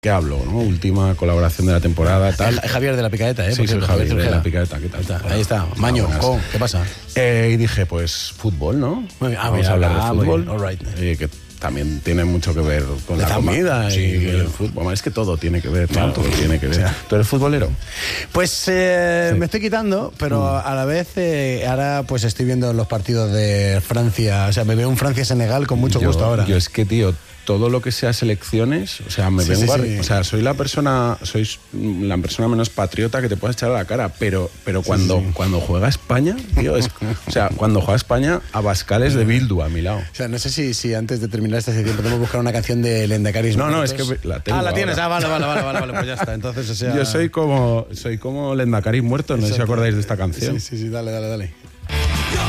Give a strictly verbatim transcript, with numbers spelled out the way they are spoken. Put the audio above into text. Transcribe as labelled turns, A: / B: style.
A: ¿Qué hablo? ¿No? Última colaboración de la temporada, tal.
B: Es Javier de la Picaeta, ¿eh?
A: Sí, soy Javier de la Picaeta. ¿Qué tal?
B: Ahí está. Maño, oh, ¿qué pasa?
A: Eh, y dije, pues fútbol, ¿no?
B: Muy bien. Ah,
A: Vamos
B: mira,
A: a hablar
B: ah,
A: de fútbol.
B: all right.
A: Eh, que también tiene mucho que ver con
B: De
A: la
B: zamba.
A: comida
B: Sí,
A: y
B: claro.
A: el fútbol. Es que todo tiene que ver, ¿no?
B: Claro.
A: Todo tiene que ver.
B: O sea,
A: ¿Tú eres futbolero?
B: Pues eh,
A: Sí.
B: me estoy quitando, pero
A: Mm.
B: a la vez eh, ahora pues estoy viendo los partidos de Francia. O sea, me veo un Francia-Senegal con mucho
A: Yo-
B: gusto ahora.
A: Yo es que, tío, todo lo que sea selecciones, o sea, me
B: Sí,
A: vengo
B: sí,
A: a-
B: sí.
A: o sea, soy la persona, sois la persona menos patriota que te puedas echar a la cara, pero, pero cuando,
B: sí.
A: cuando juega España, tío, es, o sea, cuando juega España, Abascal es de Bildu a mi lado.
B: O sea, no sé si, si antes de terminar esta sección podemos buscar una canción de Lendacaris.
A: No, no,
B: Muertos.
A: es que la tengo
B: Ah, la tienes.
A: ahora.
B: Ah, vale, vale, vale, vale, vale, pues ya está. Entonces, o sea...
A: Yo soy como, soy como Lendakari muerto, no sé si
B: Exacto.
A: acordáis de esta canción.
B: Sí, sí, sí, dale, dale, dale.